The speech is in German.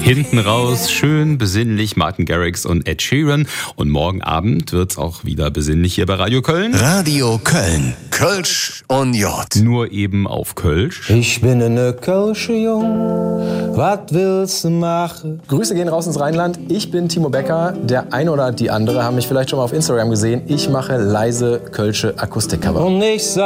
Hinten raus, schön besinnlich, Martin Garrix und Ed Sheeran. Und morgen Abend wird's auch wieder besinnlich hier bei Radio Köln. Radio Köln, Kölsch und J. Nur eben auf Kölsch. Ich bin ne Kölsche Jung, wat willst du machen? Grüße gehen raus ins Rheinland. Ich bin Timo Becker. Der eine oder die andere haben mich vielleicht schon mal auf Instagram gesehen. Ich mache leise Kölsche Akustikcover. Und ich